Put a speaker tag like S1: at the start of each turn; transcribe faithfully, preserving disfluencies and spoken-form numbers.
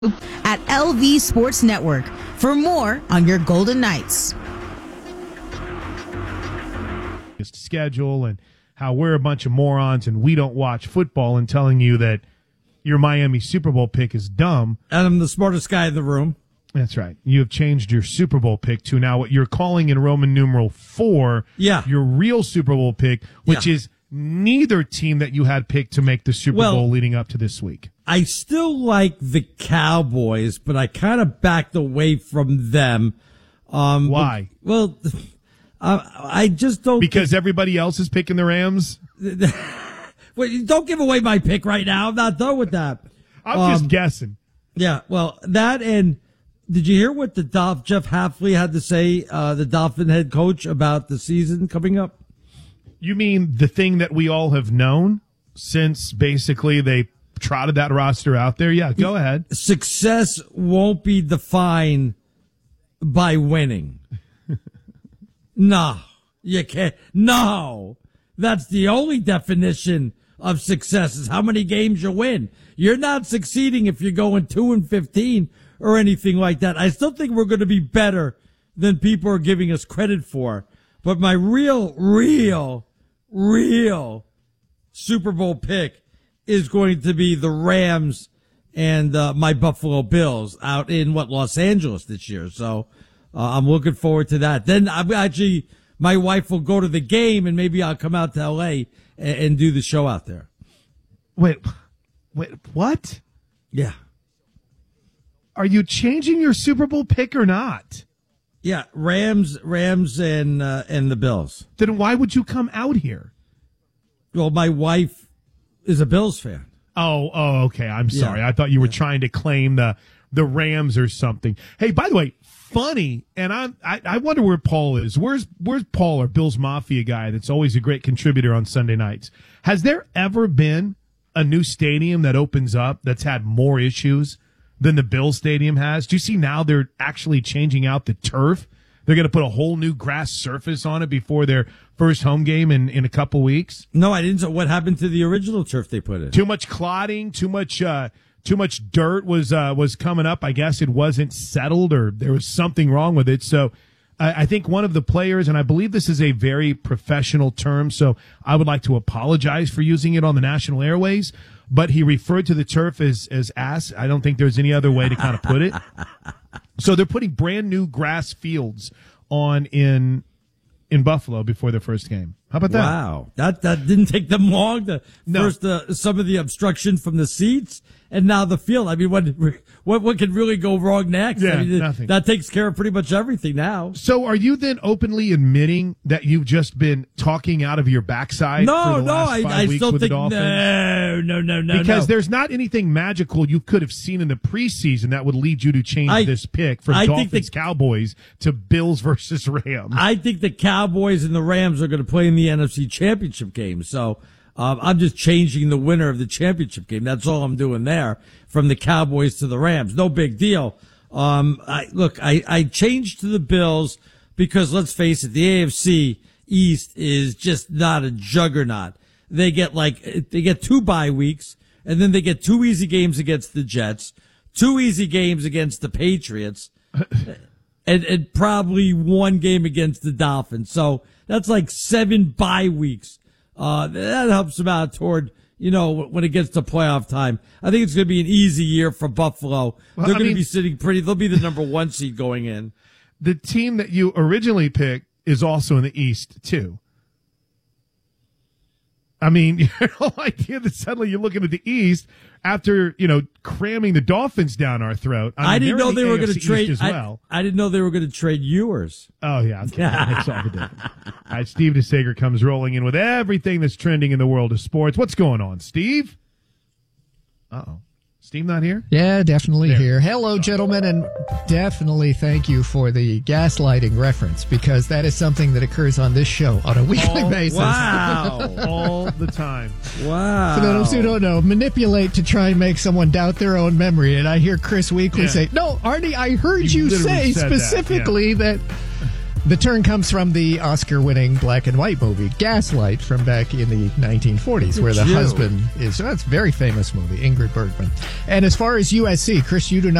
S1: at L V Sports Network for more on your Golden Knights.
S2: Schedule and how we're a bunch of morons and we don't watch football, and telling you that your Miami Super Bowl pick is dumb.
S3: And I'm the smartest guy in the room.
S2: That's right. You have changed your Super Bowl pick to now what you're calling in Roman numeral four.
S3: Yeah.
S2: Your real Super Bowl pick, which
S3: yeah.
S2: is neither team that you had picked to make the Super
S3: well,
S2: Bowl leading up to this week.
S3: I still like the Cowboys, but I kind of backed away from them. Um,
S2: Why?
S3: Well, uh, I just don't.
S2: Because think... everybody else is picking the Rams?
S3: Wait, don't give away my pick right now. I'm not done with that.
S2: I'm
S3: um,
S2: just guessing.
S3: Yeah, well, that and did you hear what the Dolph, Jeff Hafley had to say, uh, the Dolphin head coach, about the season coming up?
S2: You mean the thing that we all have known since basically they trotted that roster out there? Yeah, go ahead.
S3: Success won't be defined by winning. No, you can't. No, that's the only definition of success, is how many games you win. You're not succeeding if you're going two and fifteen or anything like that. I still think we're going to be better than people are giving us credit for. But my real, real, real Super Bowl pick is going to be the Rams and uh, my Buffalo Bills out in what Los Angeles this year. So uh, I'm looking forward to that. Then I'm actually, my wife will go to the game, and maybe I'll come out to L A and, and do the show out there.
S2: Wait, wait, what?
S3: Yeah.
S2: Are you changing your Super Bowl pick or not?
S3: Yeah, Rams, Rams, and uh, and the Bills.
S2: Then why would you come out here?
S3: Well, my wife is a Bills fan.
S2: Oh, oh, okay. I'm sorry.
S3: Yeah.
S2: I thought you were
S3: yeah.
S2: trying to claim the the Rams or something. Hey, by the way, funny, and I'm, I I wonder where Paul is. Where's Where's Paul, our Bills Mafia guy that's always a great contributor on Sunday nights? Has there ever been a new stadium that opens up that's had more issues than the Bills Stadium has? Do you see now they're actually changing out the turf? They're going to put a whole new grass surface on it before their first home game in, in a couple weeks.
S3: No, I didn't. What happened to the original turf they put in?
S2: Too much clotting, too much uh, too much dirt was uh, was coming up. I guess it wasn't settled, or there was something wrong with it. So I, I think one of the players, and I believe this is a very professional term, so I would like to apologize for using it on the national airways, but he referred to the turf as, as ass. I don't think there's any other way to kind of put it. So they're putting brand new grass fields on in in Buffalo before their first game. How about that?
S3: Wow. That that didn't take them long to
S2: no.
S3: first uh, some of the obstruction from the seats and now the field. I mean, what what what could really go wrong next?
S2: Yeah,
S3: I mean,
S2: nothing.
S3: That takes care of pretty much everything now.
S2: So are you then openly admitting that you've just been talking out of your backside
S3: no,
S2: for the
S3: no,
S2: last
S3: I,
S2: five
S3: I
S2: weeks
S3: still
S2: with
S3: think
S2: the Dolphins?
S3: no, no, no, no.
S2: Because
S3: no.
S2: there's not anything magical you could have seen in the preseason that would lead you to change
S3: I,
S2: this pick from
S3: I
S2: Dolphins
S3: think the,
S2: Cowboys to Bills versus Rams.
S3: I think the Cowboys and the Rams are going to play in the N F C Championship game. So um, I'm just changing the winner of the championship game. That's all I'm doing there, from the Cowboys to the Rams. No big deal. Um, I, look, I, I changed to the Bills because, let's face it, the A F C East is just not a juggernaut. They get like, they get two bye weeks, and then they get two easy games against the Jets, two easy games against the Patriots, and, and probably one game against the Dolphins. So that's like seven bye weeks. Uh, that helps them out toward, you know, when it gets to playoff time. I think it's going to be an easy year for Buffalo.
S2: Well,
S3: They're
S2: I
S3: going
S2: mean,
S3: to be sitting pretty. They'll be the number one seed going in.
S2: The team that you originally picked is also in the East, too. I mean, your whole idea that suddenly you're looking at the East after, you know, cramming the Dolphins down our throat. I, mean,
S3: I didn't know they were going to trade.
S2: as well.
S3: I, I didn't know they were going to trade yours.
S2: Oh, yeah. Okay. That's all the difference. All right, Steve DeSager comes rolling in with everything that's trending in the world of sports. What's going on, Steve? Uh-oh. Steve not here?
S4: Yeah, definitely
S2: there.
S4: here. Hello, gentlemen, and definitely thank you for the gaslighting reference, because that is something that occurs on this show on a weekly
S2: all,
S4: basis.
S3: Wow.
S2: All the time.
S3: Wow.
S4: For those who don't know, manipulate to try and make someone doubt their own memory. And I hear Chris Weekly
S2: yeah.
S4: say, no, Artie, I heard you,
S2: you
S4: say
S2: said
S4: specifically that, yeah. The turn comes from the Oscar-winning black and white movie Gaslight from back in the nineteen forties, where the
S3: Jew.
S4: husband is. That's a very famous movie, Ingrid Bergman. And as far as U S C, Chris, you do not.